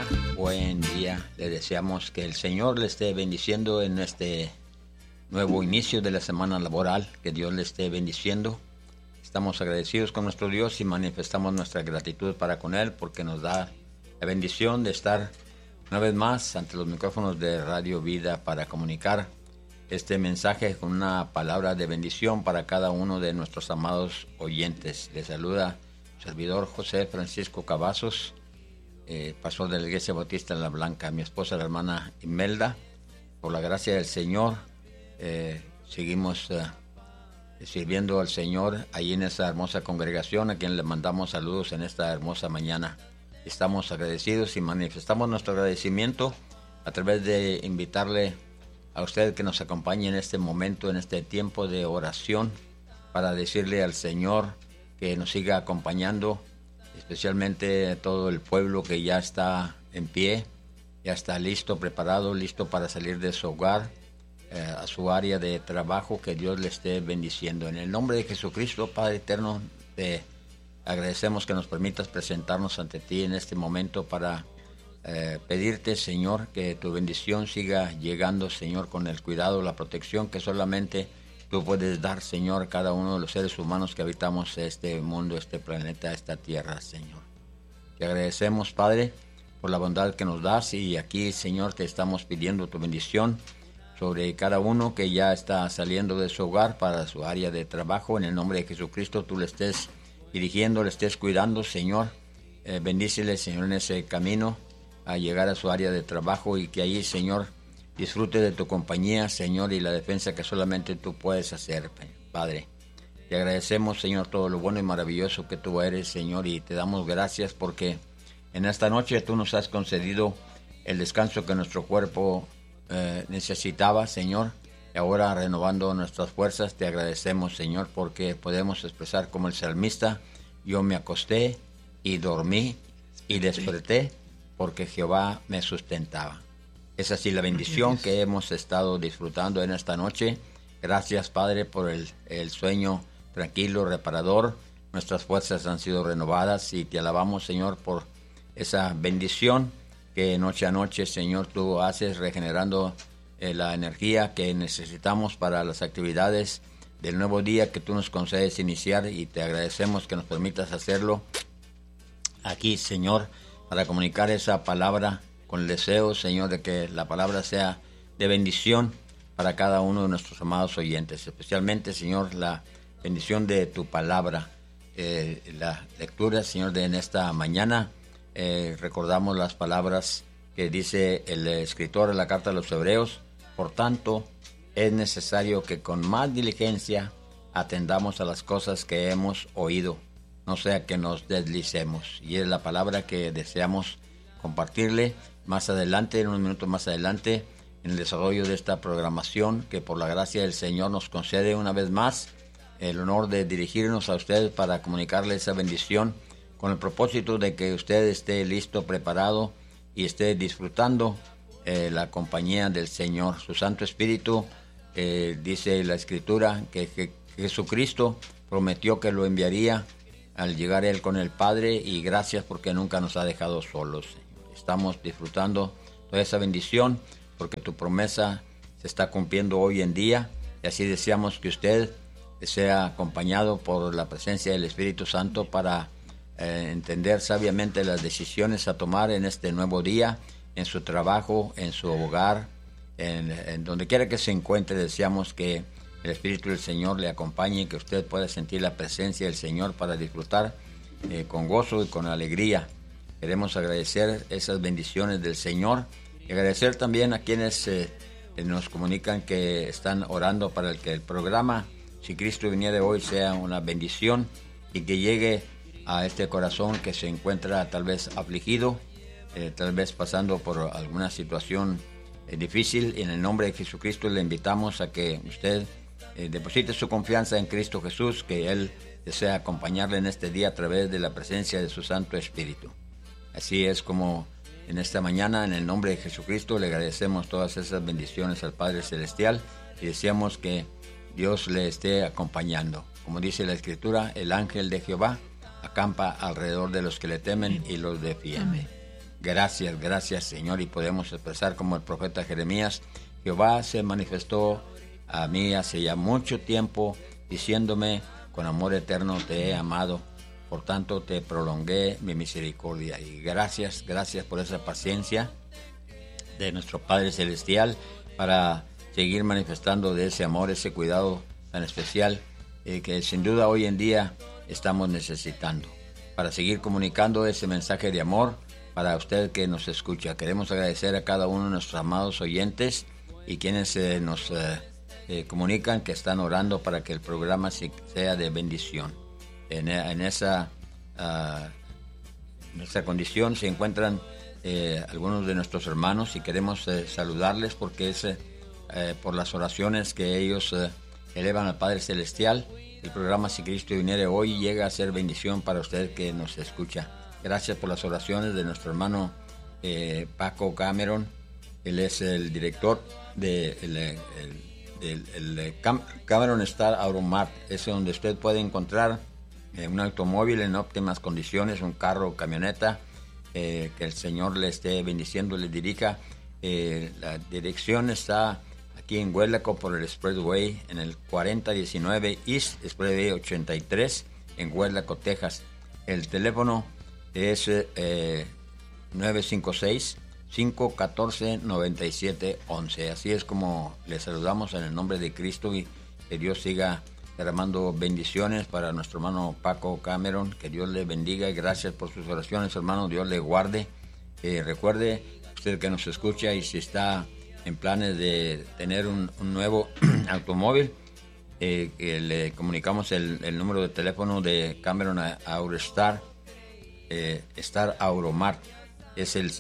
Buen día. Le deseamos que el Señor le esté bendiciendo en este nuevo inicio de la semana laboral, que Dios le esté bendiciendo. Estamos agradecidos con nuestro Dios y manifestamos nuestra gratitud para con Él porque nos da la bendición de estar una vez más ante los micrófonos de Radio Vida para comunicar este mensaje con una palabra de bendición para cada uno de nuestros amados oyentes. Les saluda su servidor José Francisco Cavazos, pastor de la Iglesia Bautista en La Blanca. Mi esposa, la hermana Imelda. Por la gracia del Señor, seguimos sirviendo al Señor ahí en esa hermosa congregación, a quien le mandamos saludos en esta hermosa mañana. Estamos agradecidos y manifestamos nuestro agradecimiento a través de invitarle a usted que nos acompañe en este momento, en este tiempo de oración, para decirle al Señor que nos siga acompañando, especialmente a todo el pueblo que ya está en pie, ya está listo, preparado, listo para salir de su hogar, a su área de trabajo. Que Dios le esté bendiciendo. En el nombre de Jesucristo, Padre eterno, te agradecemos que nos permitas presentarnos ante ti en este momento para pedirte, Señor, que tu bendición siga llegando, Señor, con el cuidado, la protección que solamente tú puedes dar, Señor, a cada uno de los seres humanos que habitamos este mundo, este planeta, esta tierra, Señor. Te agradecemos, Padre, por la bondad que nos das, y aquí, Señor, te estamos pidiendo tu bendición sobre cada uno que ya está saliendo de su hogar para su área de trabajo. En el nombre de Jesucristo, tú le estés dirigiendo, le estés cuidando, Señor. Bendícele, Señor, en ese camino a llegar a su área de trabajo, y que allí, Señor, disfrute de tu compañía, Señor, y la defensa que solamente tú puedes hacer, Padre. Te agradecemos, Señor, todo lo bueno y maravilloso que tú eres, Señor, y te damos gracias porque en esta noche tú nos has concedido el descanso que nuestro cuerpo necesitaba, Señor. Y ahora, renovando nuestras fuerzas, te agradecemos, Señor, porque podemos expresar como el salmista: yo me acosté y dormí y desperté porque Jehová me sustentaba. Es así la bendición que hemos estado disfrutando en esta noche. Gracias, Padre, por el sueño tranquilo, reparador. Nuestras fuerzas han sido renovadas y te alabamos, Señor, por esa bendición que noche a noche, Señor, tú haces, regenerando la energía que necesitamos para las actividades del nuevo día que tú nos concedes iniciar, y te agradecemos que nos permitas hacerlo aquí, Señor, para comunicar esa palabra con el deseo, Señor, de que la palabra sea de bendición para cada uno de nuestros amados oyentes. Especialmente, Señor, la bendición de tu palabra. La lectura, Señor, de en esta mañana, recordamos las palabras que dice el escritor de la carta a los Hebreos: por tanto, es necesario que con más diligencia atendamos a las cosas que hemos oído, no sea que nos deslicemos. Y es la palabra que deseamos compartirle más adelante, en unos minutos más adelante, en el desarrollo de esta programación, que por la gracia del Señor nos concede una vez más el honor de dirigirnos a usted para comunicarle esa bendición, con el propósito de que usted esté listo, preparado y esté disfrutando la compañía del Señor. Su Santo Espíritu, dice la Escritura, que Jesucristo prometió que lo enviaría al llegar Él con el Padre, y gracias porque nunca nos ha dejado solos. Estamos disfrutando toda esa bendición porque tu promesa se está cumpliendo hoy en día, y así deseamos que usted sea acompañado por la presencia del Espíritu Santo para entender sabiamente las decisiones a tomar en este nuevo día, en su trabajo, en su hogar, en donde quiera que se encuentre. Deseamos que el Espíritu del Señor le acompañe y que usted pueda sentir la presencia del Señor para disfrutar con gozo y con alegría. Queremos agradecer esas bendiciones del Señor y agradecer también a quienes nos comunican que están orando para que el programa Si Cristo Viniera hoy sea una bendición y que llegue a este corazón que se encuentra tal vez afligido, tal vez pasando por alguna situación difícil. En el nombre de Jesucristo le invitamos a que usted deposite su confianza en Cristo Jesús, que Él desea acompañarle en este día a través de la presencia de su Santo Espíritu. Así es como en esta mañana, en el nombre de Jesucristo, le agradecemos todas esas bendiciones al Padre Celestial y deseamos que Dios le esté acompañando. Como dice la Escritura, el ángel de Jehová acampa alrededor de los que le temen y los defiende. Gracias, gracias, Señor. Y podemos expresar como el profeta Jeremías: Jehová se manifestó a mí hace ya mucho tiempo, diciéndome: con amor eterno te he amado, por tanto te prolongué mi misericordia. Y gracias, gracias por esa paciencia de nuestro Padre Celestial para seguir manifestando de ese amor, ese cuidado tan especial que sin duda hoy en día estamos necesitando, para seguir comunicando ese mensaje de amor para usted que nos escucha. Queremos agradecer a cada uno de nuestros amados oyentes y quienes nos comunican que están orando para que el programa sea de bendición. En esa condición se encuentran algunos de nuestros hermanos y queremos saludarles porque es por las oraciones que ellos elevan al Padre Celestial. El programa Si Cristo Viniere Hoy llega a ser bendición para usted que nos escucha. Gracias por las oraciones de nuestro hermano Paco Cameron. Él es el director de Cameron Star Automart. Es donde usted puede encontrar un automóvil en óptimas condiciones, un carro o camioneta. Que el Señor le esté bendiciendo, le dirija. La dirección está aquí en Huelaco por el Expressway, en el 4019 East Expressway 83, en Huelaco, Texas. El teléfono es 956-514-9711. Así es como le saludamos en el nombre de Cristo, y que Dios siga derramando bendiciones para nuestro hermano Paco Cameron. Que Dios le bendiga y gracias por sus oraciones, hermano. Dios le guarde. Recuerde, usted que nos escucha y si está en planes de tener un nuevo automóvil, que le comunicamos el número de teléfono de Cameron Autostar, Star Automart. Es el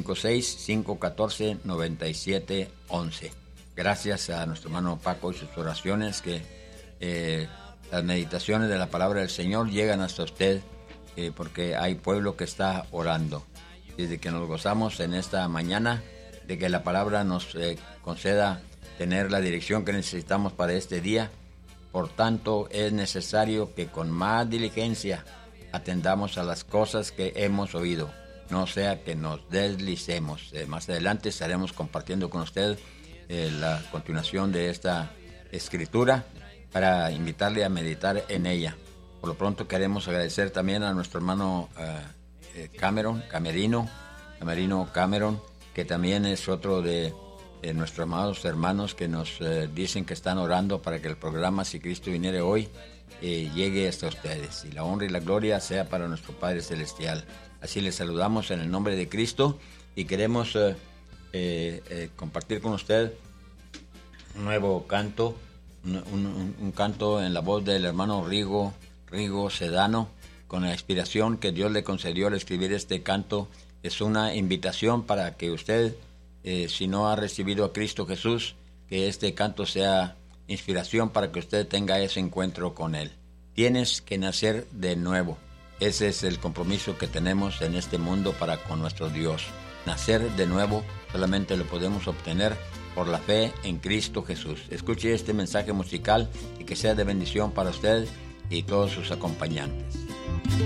956-514-9711. Gracias a nuestro hermano Paco y sus oraciones, que las meditaciones de la palabra del Señor llegan hasta usted, porque hay pueblo que está orando. Desde que nos gozamos en esta mañana de que la palabra nos conceda tener la dirección que necesitamos para este día. Por tanto, es necesario que con más diligencia atendamos a las cosas que hemos oído, no sea que nos deslicemos. Más adelante estaremos compartiendo con usted la continuación de esta escritura para invitarle a meditar en ella. Por lo pronto queremos agradecer también a nuestro hermano Camerino Cameron, que también es otro de nuestros amados hermanos que nos dicen que están orando para que el programa Si Cristo Viniere Hoy llegue hasta ustedes, y la honra y la gloria sea para nuestro Padre Celestial. Así les saludamos en el nombre de Cristo, y queremos compartir con usted un nuevo canto, un canto en la voz del hermano Rigo Sedano, con la inspiración que Dios le concedió al escribir este canto. Es una invitación para que usted, si no ha recibido a Cristo Jesús, que este canto sea inspiración para que usted tenga ese encuentro con Él. Tienes que nacer de nuevo. Ese es el compromiso que tenemos en este mundo para con nuestro Dios. Nacer de nuevo solamente lo podemos obtener por la fe en Cristo Jesús. Escuche este mensaje musical y que sea de bendición para usted y todos sus acompañantes.